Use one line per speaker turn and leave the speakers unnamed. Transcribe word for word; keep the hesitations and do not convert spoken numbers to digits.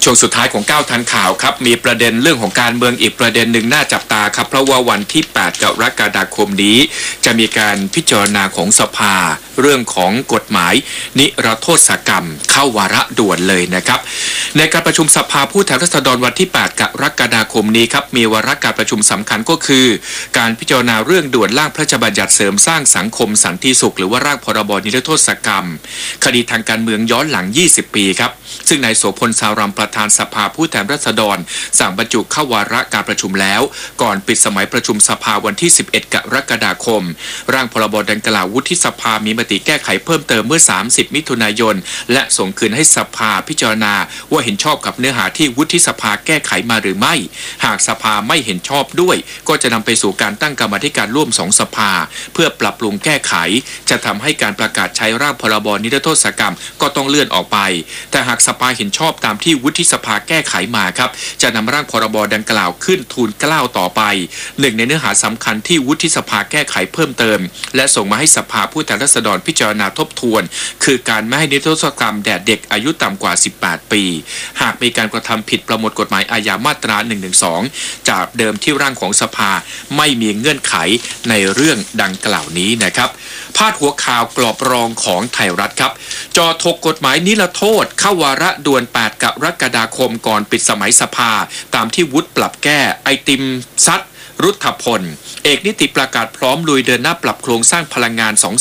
ช่วงสุดท้ายของก้าวทันข่าวครับมีประเด็นเรื่องของการเมืองอีกประเด็นหนึ่งน่าจับตาครับเพราะว่าวันที่แปดกรกฎาคมนี้จะมีการพิจารณาของสภาเรื่องของกฎหมายนิรโทษกรรมเข้าวาระด่วนเลยนะครับในการประชุมสภาผู้แทนราษฎรวันที่แปดกรกฎาคมนี้ครับมีวาระการประชุมสำคัญก็คือการพิจารณาเรื่องด่วนร่างพระราชบัญญัติเสริมสร้างสังคมสันติสุขหรือว่าร่างพรบนิรโทษกรรมคดีทางการเมืองย้อนหลังยี่สิบปีครับซึ่งนายโสพลสารัมประธานสภาผู้แทนราษฎรสั่งบรรจุเข้าวาระการประชุมแล้วก่อนปิดสมัยประชุมสภาวันที่สิบเอ็ดกรกฎาคมร่างพรบดังกล่าววุฒิสภามีมติแก้ไขเพิ่มเติมเมื่อสามสิบมิถุนายนและส่งคืนให้สภาพิจารณาว่าเห็นชอบกับเนื้อหาที่วุฒิสภาแก้ไขมาหรือไม่หากสภาไม่เห็นชอบด้วยก็จะนำไปสู่การตั้งกรรมาธิการร่วมสองสภาเพื่อปรับปรุงแก้ไขจะทำให้การประกาศใช้ร่างพรบนิรโทษกรรมก็ต้องเลื่อนออกไปแต่หากสภาเห็นชอบตามที่วุฒิสภาแก้ไขมาครับจะนำร่างพรบดังกล่าวขึ้นทูลเกล้าต่อไปหนึ่งในเนื้อหาสำคัญที่วุฒิสภาแก้ไขเพิ่มเติมและส่งมาให้สภาผู้แทนราษฎรพิจารณาทบทวนคือการไม่ให้นิรโทษกรรมแด่เด็กอายุต่ำกว่าสิบแปดปีหากมีการกระทำผิดประมวลกฎหมายอาญามาตราหนึ่งหนึ่งสองจากเดิมที่ร่างของสภาไม่มีเงื่อนไขในเรื่องดังกล่าวนี้นะครับพาดหัวข่าวกรอบรองของไทยรัฐครับจอถกกฎหมายนิรโทษเข้าวาระด่วนแปดกรกฎาคมก่อนปิดสมัยสภาตามที่วุฒิปรับแก้ไอติมซัดรุทธพลเอกนิติประกาศพร้อมลุยเดินหน้าปรับโครงสร้างพลังงานสอง